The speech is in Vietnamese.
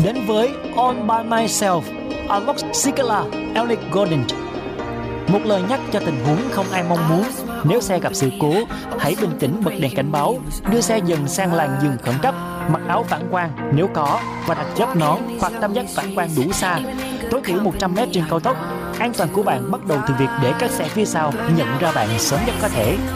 đến với All By Myself, Alok Sikala, Ellie Goulding. Một lời nhắc cho tình huống không ai mong muốn. Nếu xe gặp sự cố, hãy bình tĩnh bật đèn cảnh báo, đưa xe dần sang làn dừng khẩn cấp, mặc áo phản quang nếu có và đặt giáp nón hoặc tam giác phản quang đủ xa, tối thiểu 100m trên cao tốc. An toàn của bạn bắt đầu từ việc để các xe phía sau nhận ra bạn sớm nhất có thể.